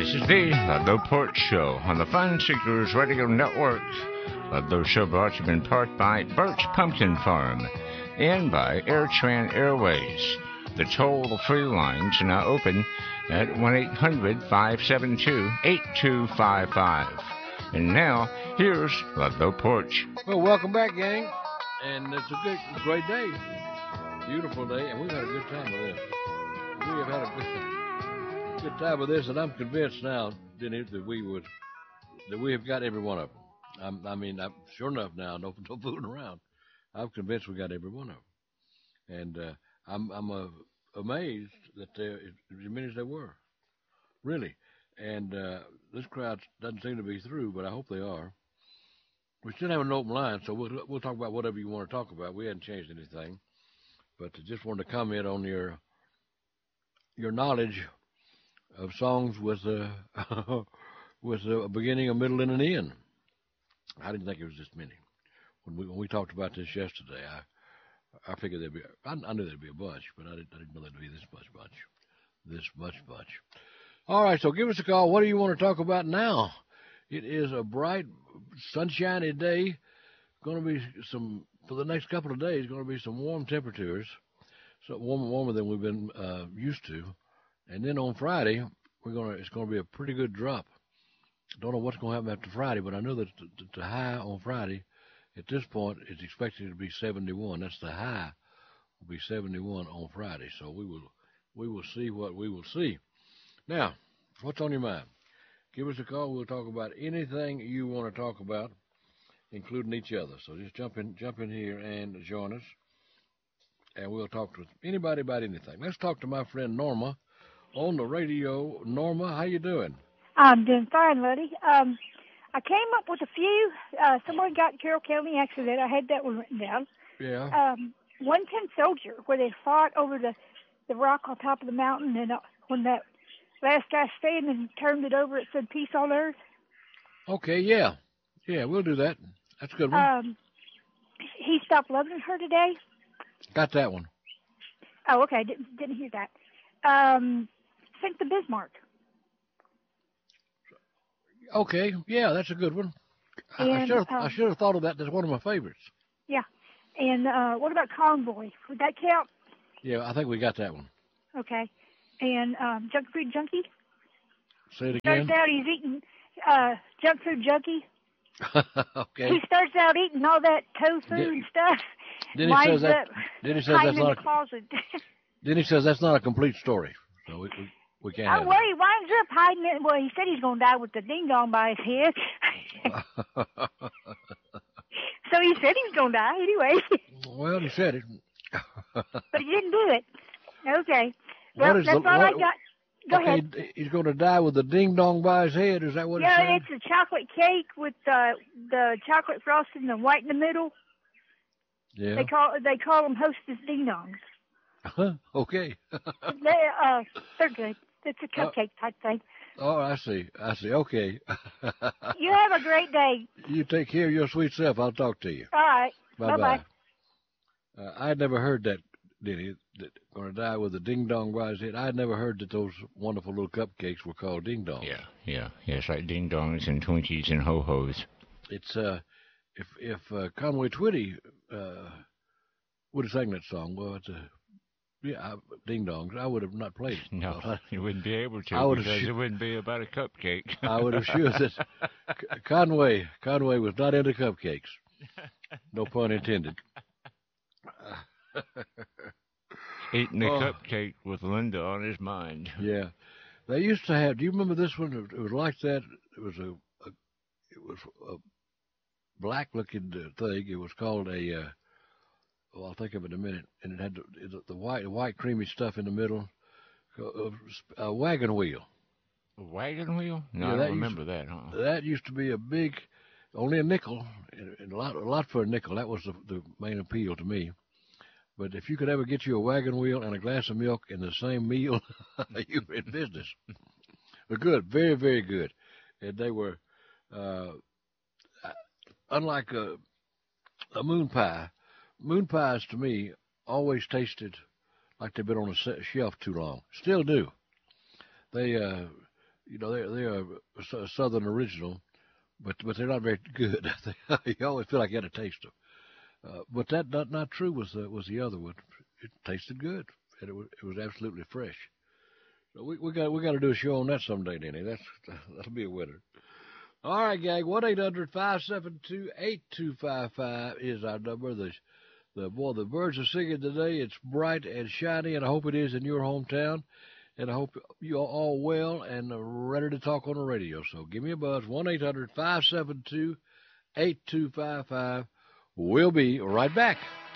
This is the Ludlow Port Show on the Fun Seekers Radio Network. Ludlow Show brought to you in part by Birch Pumpkin Farm and by AirTran Airways. The toll-free lines are now open at 1-800-572-8255. And now, here's Ludlow Porch. Well, welcome back, gang. And it's a great day. Beautiful day, and we've had a good time with this. We have had a good time with this, and I'm convinced now, Denny, that we have got every one of them. I'm sure enough now, no fooling around. I'm convinced we got every one of them. And I'm amazed that there as many as there were, really. And this crowd doesn't seem to be through, but I hope they are. We still have an open line, so we'll talk about whatever you want to talk about. We hadn't changed anything, but I just wanted to comment on your knowledge of songs with a beginning, a middle, and an end. I didn't think it was this many. When we talked about this yesterday, I figured I knew there'd be a bunch, but I didn't know there'd be this much bunch. All right, so give us a call. What do you want to talk about now? It is a bright, sunshiny day. Going to be for the next couple of days, going to be some warm temperatures, so warmer than we've been used to. And then on Friday, it's going to be a pretty good drop. Don't know what's going to happen after Friday, but I know that the high on Friday, at this point, is expected to be 71. That's the high. Will be 71 on Friday. So we will see what we will see. Now, what's on your mind? Give us a call. We'll talk about anything you want to talk about, including each other. So just jump in here and join us, and we'll talk to anybody about anything. Let's talk to my friend Norma on the radio. Norma, how you doing? I'm doing fine, Luddy. I came up with a few. Someone got Carroll County accident. I had that one written down. Yeah. 110 Soldier, where they fought over the rock on top of the mountain, and when that last guy standing and turned it over, it said peace on earth. Okay, yeah, we'll do that. That's a good one. He stopped loving her today. Got that one. Oh, okay. Didn't hear that. Sink the Bismarck. Okay, yeah, that's a good one. I should have thought of that. That's one of my favorites. Yeah, and what about Convoy? Would that count? Yeah, I think we got that one. Okay. And Junk Food Junkie? Say it again. Starts out he's eating Junk Food Junkie. Okay. He starts out eating all that tofu and stuff. Then he says that's not closet. Then he says that's not a complete story. So we can't have well, he winds up hiding it. Well, he said he's going to die with the ding-dong by his head. So he said he was going to die anyway. Well, he said it. But he didn't do it. Okay. Well, that's all I got. Go ahead. He's going to die with the ding-dong by his head. Is that what it said? Yeah, it's a chocolate cake with the chocolate frosting and the white in the middle. Yeah. They call them Hostess ding-dongs. Okay. They're good. It's a cupcake type thing. Oh, I see. Okay. You have a great day. You take care of your sweet self. I'll talk to you. All right. Bye-bye. I'd never heard that, Denny, that going to die with a ding-dong by his head. I'd never heard that those wonderful little cupcakes were called ding-dongs. Yeah. It's like ding-dongs and Twinkies and ho-hos. It's, if Conway Twitty would have sang that song, well, it's ding-dongs, I would have not played it. No, you wouldn't be able to because it wouldn't be about a cupcake. I would have sure that Conway was not into cupcakes. No pun intended. Eating the cupcake with Linda on his mind. Yeah. They used to have, do you remember this one? It was like that. It was a black-looking thing. It was called I'll think of it in a minute. And it had the white creamy stuff in the middle. A wagon wheel. A wagon wheel? No, I don't remember that. That used to be a big, only a nickel, and a lot for a nickel. That was the main appeal to me. But if you could ever get you a wagon wheel and a glass of milk in the same meal, you were in business. They're good, very, very good. And they were, unlike a moon pie. Moon pies, to me, always tasted like they've been on a shelf too long. Still do. They they're a Southern original, but they're not very good. You always feel like you had to taste them. But that not true was the other one. It tasted good, and it was absolutely fresh. So we got to do a show on that someday, Denny. That'll be a winner. All right, gang. 1-800-572-8255 is our number. The birds are singing today. It's bright and shiny, and I hope it is in your hometown. And I hope you're all well and ready to talk on the radio. So give me a buzz, 1-800-572-8255. We'll be right back.